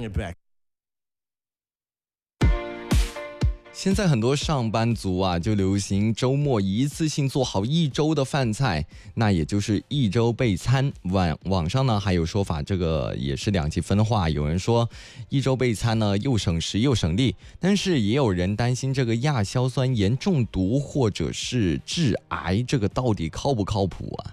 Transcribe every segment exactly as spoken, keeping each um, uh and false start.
it back. 现在很多上班族啊，就流行周末一次性做好一周的饭菜，那也就是一周备餐。网网上呢还有说法，这个也是两极分化。有人说一周备餐呢又省时又省力，但是也有人担心这个亚硝酸盐中毒或者是致癌，这个到底靠不靠谱啊？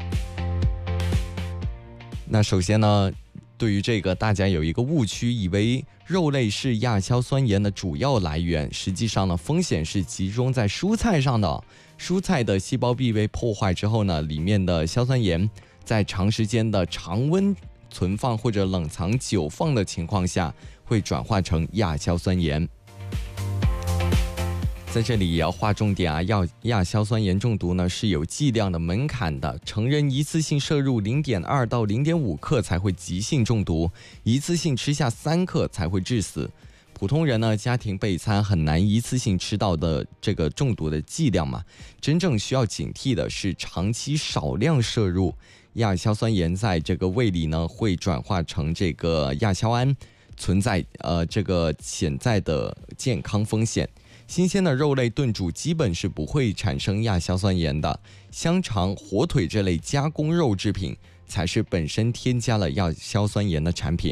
那首先呢，对于这个大家有一个误区，以为肉类是亚硝酸盐的主要来源，实际上呢，风险是集中在蔬菜上的。蔬菜的细胞壁被破坏之后呢，里面的硝酸盐在长时间的常温存放或者冷藏久放的情况下，会转化成亚硝酸盐。在这里也要划重点啊，亚亚硝酸盐中毒呢是有剂量的门槛的，成人一次性摄入 零点二到零点五克才会急性中毒，一次性吃下三克才会致死。普通人呢，家庭备餐很难一次性吃到的这个中毒的剂量嘛，真正需要警惕的是长期少量摄入。亚硝酸盐在这个胃里呢会转化成这个亚硝胺，存在呃这个潜在的健康风险。新鲜的肉类炖煮基本是不会产生亚硝酸盐的，香肠、火腿这类加工肉制品才是本身添加了亚硝酸盐的产品。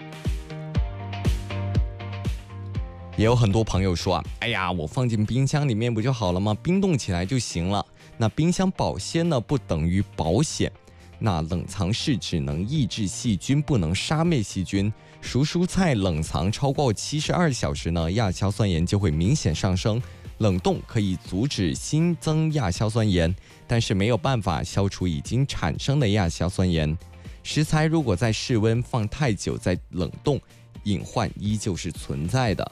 也有很多朋友说啊，哎呀，我放进冰箱里面不就好了吗？冰冻起来就行了。那冰箱保鲜呢，不等于保险。那冷藏室只能抑制细菌，不能杀灭细菌。熟蔬菜冷藏超过七十二小时呢，亚硝酸盐就会明显上升。冷冻可以阻止新增亚硝酸盐，但是没有办法消除已经产生的亚硝酸盐。食材如果在室温放太久再冷冻，隐患依旧是存在的。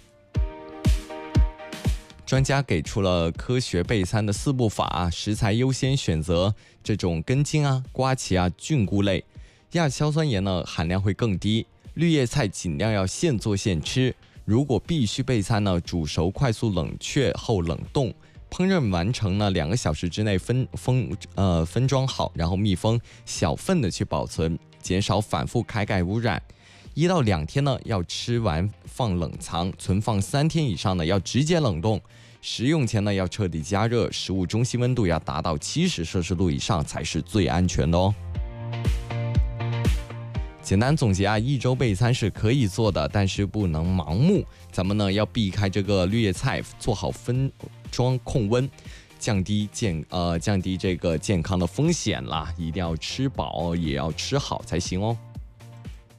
专家给出了科学备餐的四步法，食材优先选择这种根茎啊、瓜萁啊、菌菇类，亚硝酸盐呢含量会更低。绿叶菜尽量要现做现吃，如果必须备餐呢，煮熟快速冷却后冷冻，烹饪完成呢两个小时之内分封呃分装好，然后密封，小份的去保存，减少反复开盖污染。一到两天呢，要吃完放冷藏，存放三天以上呢，要直接冷冻。食用前呢，要彻底加热，食物中心温度要达到七十摄氏度以上才是最安全的哦。简单总结啊，一周备餐是可以做的，但是不能盲目。咱们呢要避开这个绿叶菜，做好分装控温，降低健呃降低这个健康的风险啦。一定要吃饱，也要吃好才行哦。